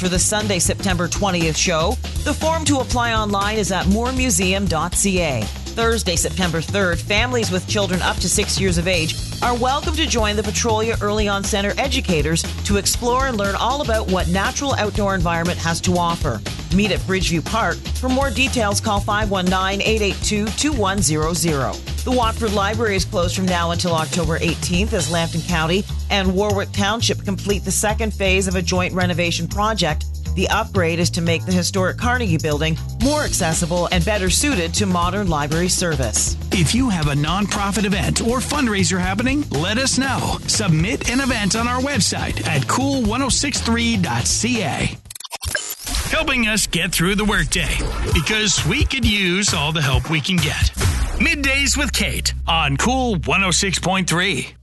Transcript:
for the Sunday, September 20th show. The form to apply online is at mooremuseum.ca. Thursday, September 3rd, families with children up to 6 years of age are welcome to join the Petrolia Early On Center educators to explore and learn all about what natural outdoor environment has to offer. Meet at Bridgeview Park. For more details, call 519-882-2100. The Watford Library is closed from now until October 18th as Lambton County and Warwick Township complete the second phase of a joint renovation project. The upgrade is to make the historic Carnegie Building more accessible and better suited to modern library service. If you have a nonprofit event or fundraiser happening, let us know. Submit an event on our website at cool1063.ca. Helping us get through the workday, because we could use all the help we can get. Middays with Kate on Cool 106.3.